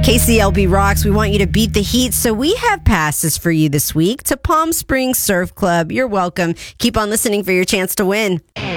KCLB rocks. We want you to beat the heat, so we have passes for you this week to Palm Springs Surf Club. You're welcome. Keep on listening for your chance to win.